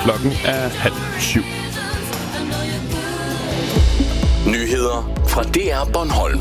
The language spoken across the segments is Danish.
Klokken er 6:30. Nyheder fra DR Bornholm.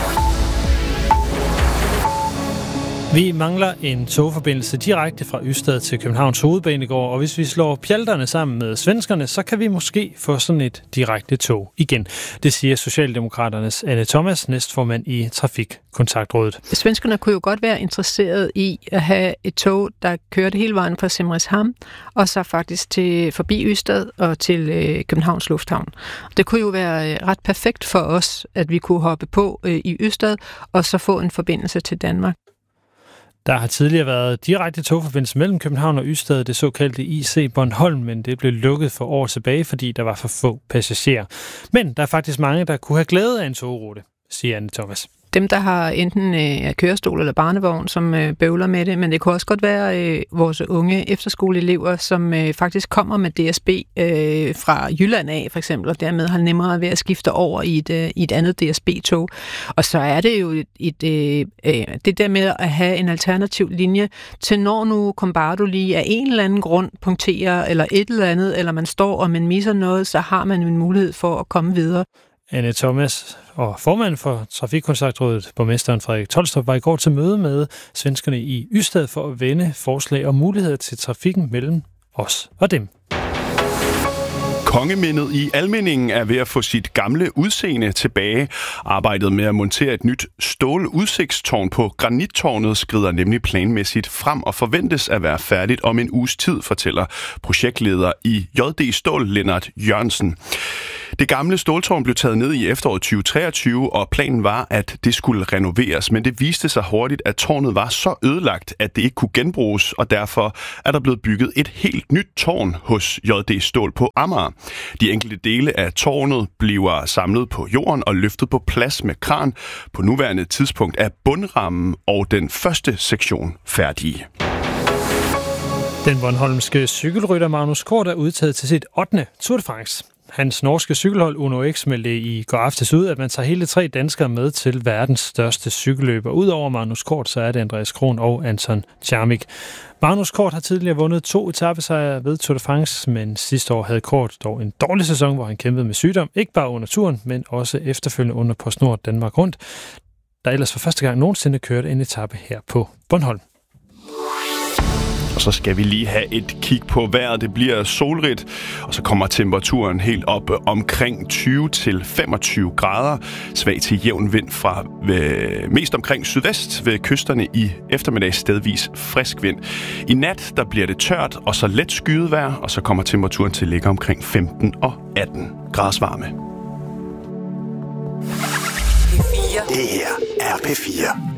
Vi mangler en togforbindelse direkte fra Ystad til Københavns Hovedbanegård, og hvis vi slår pjalterne sammen med svenskerne, så kan vi måske få sådan et direkte tog igen. Det siger Socialdemokraternes Anne Thomas, næstformand i Trafikkontaktrådet. Svenskerne kunne jo godt være interesseret i at have et tog, der kørte hele vejen fra Simrishamn, og så faktisk til forbi Ystad og til Københavns Lufthavn. Det kunne jo være ret perfekt for os, at vi kunne hoppe på i Ystad, og så få en forbindelse til Danmark. Der har tidligere været direkte togforbindelse mellem København og Ystad, det såkaldte IC Bornholm, men det blev lukket for år tilbage, fordi der var for få passagerer. Men der er faktisk mange, der kunne have glæde af en togrute, siger Anne Thomas. Dem, der har enten kørestol eller barnevogn, som bøvler med det, men det kunne også godt være vores unge efterskoleelever, som faktisk kommer med DSB fra Jylland af, for eksempel, og dermed har nemmere ved at skifte over i et andet DSB-tog. Og så er det jo det der med at have en alternativ linje til, når nu Kombardo lige af en eller anden grund punkterer, eller et eller andet, eller man står og man misser noget, så har man jo en mulighed for at komme videre. Anne Thomas og formand for Trafikkontaktrådet, borgmesteren Frederik Tolstrup, var i går til møde med svenskerne i Ystad for at vende forslag og muligheder til trafikken mellem os og dem. Kongemindet i Almindingen er ved at få sit gamle udseende tilbage. Arbejdet med at montere et nyt ståludsigtstårn på Granittårnet skrider nemlig planmæssigt frem og forventes at være færdigt om en uges tid, fortæller projektleder i JD Stål, Lennart Jørgensen. Det gamle ståltårn blev taget ned i efteråret 2023, og planen var, at det skulle renoveres, men det viste sig hurtigt, at tårnet var så ødelagt, at det ikke kunne genbruges, og derfor er der blevet bygget et helt nyt tårn hos JD Stål på Amager. De enkelte dele af tårnet bliver samlet på jorden og løftet på plads med kran. På nuværende tidspunkt er bundrammen og den første sektion færdige. Den bornholmske cykelrytter Magnus Kort er udtaget til sit 8. Tour de France. Hans norske cykelhold Uno X meldte i går aftes ud, at man tager hele 3 danskere med til verdens største cykelløber. Udover Magnus Kort, så er det Andreas Kron og Anton Tjermik. Magnus Kort har tidligere vundet 2 etapesejre ved Tour de France, men sidste år havde Kort dog en dårlig sæson, hvor han kæmpede med sygdom, ikke bare under turen, men også efterfølgende under PostNord Danmark Rundt, der ellers for første gang nogensinde kørte en etape her på Bornholm. Og så skal vi lige have et kig på vejret. Det bliver solrigt, og så kommer temperaturen helt op omkring 20-25 grader. Svag til jævn vind fra mest omkring sydvest ved kysterne, i eftermiddag stedvis frisk vind. I nat der bliver det tørt og så let skyet vejr, og så kommer temperaturen til at ligge omkring 15 og 18 graders varme. Det her er P4.